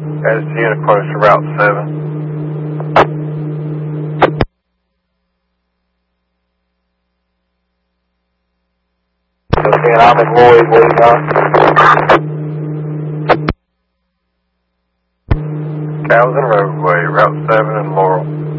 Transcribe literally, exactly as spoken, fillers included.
As the unit close to Route seven. Okay, I'm in Lloyd, what do you got? Calvin roadway, Route seven and Laurel.